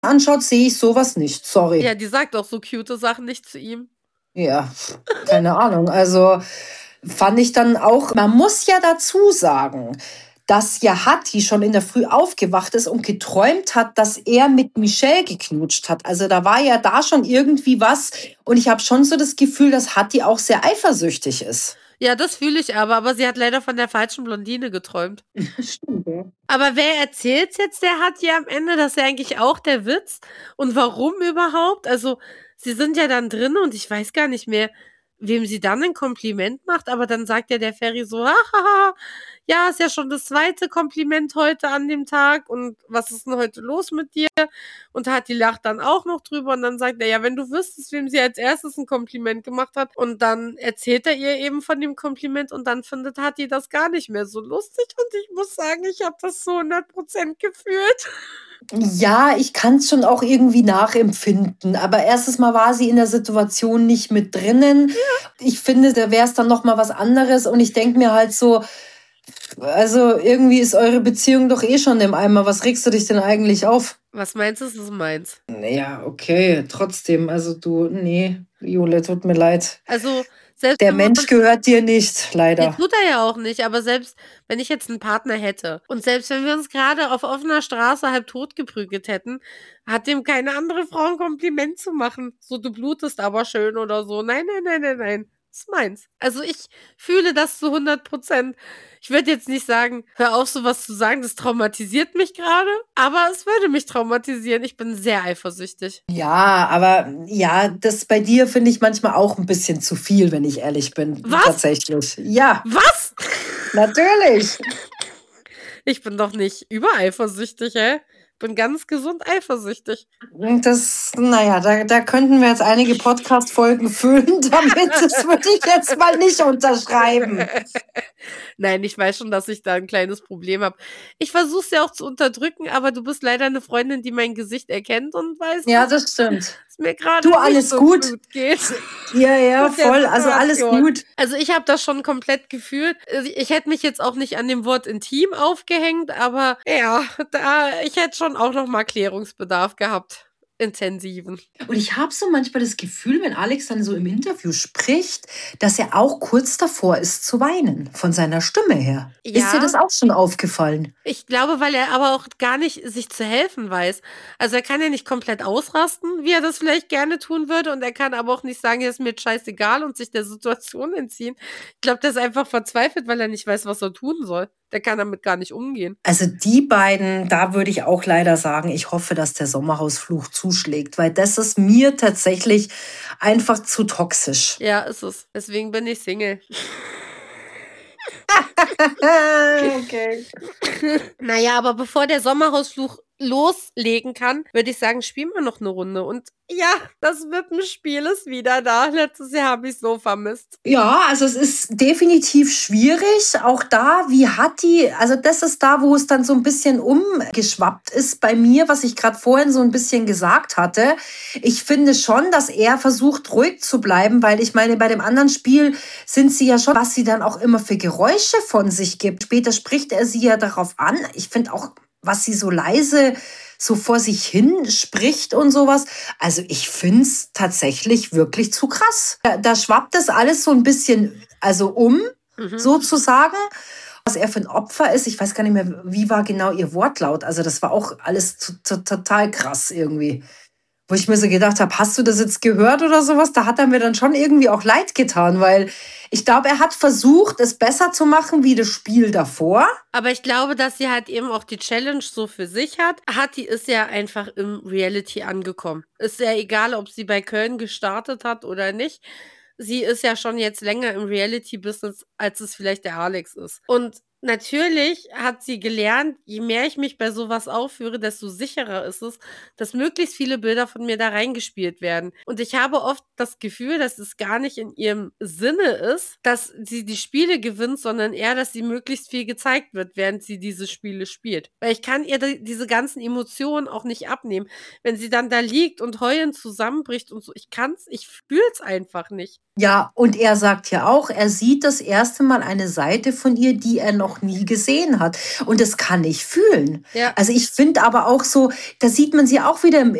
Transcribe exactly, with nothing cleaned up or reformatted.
anschaut, sehe ich sowas nicht. Sorry. Ja, die sagt auch so cute Sachen nicht zu ihm. Ja, keine Ahnung. Also fand ich dann auch, man muss ja dazu sagen, dass ja Hatti schon in der Früh aufgewacht ist und geträumt hat, dass er mit Michelle geknutscht hat. Also da war ja da schon irgendwie was. Und ich habe schon so das Gefühl, dass Hatti auch sehr eifersüchtig ist. Ja, das fühle ich aber, aber sie hat leider von der falschen Blondine geträumt. Stimmt, ja. Aber wer erzählt's jetzt der Hatti am Ende? Das ist ja eigentlich auch der Witz. Und warum überhaupt? Also, sie sind ja dann drin und ich weiß gar nicht mehr, wem sie dann ein Kompliment macht, aber dann sagt ja der Ferry so, hahaha, ja, ist ja schon das zweite Kompliment heute an dem Tag und was ist denn heute los mit dir? Und Hatti lacht dann auch noch drüber und dann sagt er, ja, wenn du wüsstest, wem sie als erstes ein Kompliment gemacht hat und dann erzählt er ihr eben von dem Kompliment und dann findet Hatti das gar nicht mehr so lustig und ich muss sagen, ich habe das so hundert Prozent gefühlt. Ja, ich kann es schon auch irgendwie nachempfinden. Aber erstes Mal war sie in der Situation nicht mit drinnen. Ja. Ich finde, da wäre es dann noch mal was anderes. Und ich denke mir halt so, also irgendwie ist eure Beziehung doch eh schon im Eimer. Was regst du dich denn eigentlich auf? Was meinst du, ist es meins? Ja, okay, trotzdem. Also du, nee, Jule, tut mir leid. Also selbst der Mensch gehört dir nicht, leider. Nee, tut er ja auch nicht, aber selbst wenn ich jetzt einen Partner hätte und selbst wenn wir uns gerade auf offener Straße halb tot geprügelt hätten, hat dem keine andere Frau ein Kompliment zu machen. So, du blutest aber schön oder so. Nein, nein, nein, nein, nein. Das ist meins. Also ich fühle das zu hundert Prozent. Ich würde jetzt nicht sagen, hör auf, sowas zu sagen, das traumatisiert mich gerade, aber es würde mich traumatisieren. Ich bin sehr eifersüchtig. Ja, aber ja, das bei dir finde ich manchmal auch ein bisschen zu viel, wenn ich ehrlich bin. Was? Tatsächlich. Ja. Was? Natürlich. Ich bin doch nicht übereifersüchtig, hä? Bin ganz gesund eifersüchtig. Das, naja, da, da könnten wir jetzt einige Podcast-Folgen füllen damit. Das würde ich jetzt mal nicht unterschreiben. Nein, ich weiß schon, dass ich da ein kleines Problem habe. Ich versuche es ja auch zu unterdrücken, aber du bist leider eine Freundin, die mein Gesicht erkennt und weiß, ja, das stimmt. Dass mir gerade du, alles so gut. gut geht. Ja, ja, voll. Also alles gut. Also ich habe das schon komplett gefühlt. Ich hätte mich jetzt auch nicht an dem Wort intim aufgehängt, aber ja, da ich hätte schon auch noch mal Klärungsbedarf gehabt. Intensiven. Und ich habe so manchmal das Gefühl, wenn Alex dann so im Interview spricht, dass er auch kurz davor ist zu weinen, von seiner Stimme her. Ja, ist dir das auch schon aufgefallen? Ich glaube, weil er aber auch gar nicht sich zu helfen weiß. Also er kann ja nicht komplett ausrasten, wie er das vielleicht gerne tun würde, und er kann aber auch nicht sagen, er ist mir jetzt scheißegal und sich der Situation entziehen. Ich glaube, der ist einfach verzweifelt, weil er nicht weiß, was er tun soll. Der kann damit gar nicht umgehen. Also die beiden, da würde ich auch leider sagen, ich hoffe, dass der Sommerhausfluch zuschlägt, weil das ist mir tatsächlich einfach zu toxisch. Ja, ist es. Deswegen bin ich Single. Okay. Naja, aber bevor der Sommerhausfluch loslegen kann, würde ich sagen, spielen wir noch eine Runde. Und ja, das Wippenspiel ist wieder da. Letztes Jahr habe ich so vermisst. Ja, also es ist definitiv schwierig. Auch da, wie Hatti, also das ist da, wo es dann so ein bisschen umgeschwappt ist bei mir, was ich gerade vorhin so ein bisschen gesagt hatte. Ich finde schon, dass er versucht, ruhig zu bleiben, weil ich meine, bei dem anderen Spiel sind sie ja schon, was sie dann auch immer für Geräusche von sich gibt. Später spricht er sie ja darauf an. Ich finde auch, was sie so leise so vor sich hin spricht und sowas. Also ich finde es tatsächlich wirklich zu krass. Da, da schwappt das alles so ein bisschen also um, mhm. sozusagen. Was er für ein Opfer ist, ich weiß gar nicht mehr, wie war genau ihr Wortlaut. Also das war auch alles total krass irgendwie. Wo ich mir so gedacht habe, hast du das jetzt gehört oder sowas? Da hat er mir dann schon irgendwie auch leid getan, weil ich glaube, er hat versucht, es besser zu machen wie das Spiel davor. Aber ich glaube, dass sie halt eben auch die Challenge so für sich hat. Hatti ist ja einfach im Reality angekommen. Ist ja egal, ob sie bei Köln gestartet hat oder nicht. Sie ist ja schon jetzt länger im Reality-Business, als es vielleicht der Alex ist. Und natürlich hat sie gelernt, je mehr ich mich bei sowas aufführe, desto sicherer ist es, dass möglichst viele Bilder von mir da reingespielt werden. Und ich habe oft das Gefühl, dass es gar nicht in ihrem Sinne ist, dass sie die Spiele gewinnt, sondern eher, dass sie möglichst viel gezeigt wird, während sie diese Spiele spielt. Weil ich kann ihr diese ganzen Emotionen auch nicht abnehmen. Wenn sie dann da liegt und heulend zusammenbricht und so, ich kann's, ich fühl's einfach nicht. Ja, und er sagt ja auch, er sieht das erste Mal eine Seite von ihr, die er noch noch nie gesehen hat. Und das kann ich fühlen. Ja. Also ich finde aber auch so, da sieht man sie auch wieder im